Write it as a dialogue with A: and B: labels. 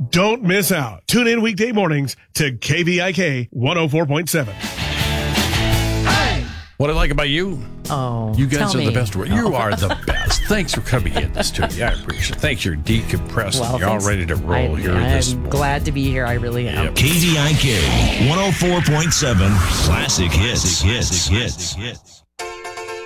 A: Don't miss out. Tune in weekday mornings to KVIK 104.7.
B: What I like about you?
C: Oh,
B: you guys
C: tell
B: are
C: me.
B: the best. You are the best. Thanks for coming in this studio. I appreciate it. Thanks. You're decompressing.
C: Well,
B: You're all
C: thanks.
B: ready to roll here this
C: I'm
B: morning.
C: glad to be here. I really am.
B: Yep.
D: KVIK 104.7 Classic Hits.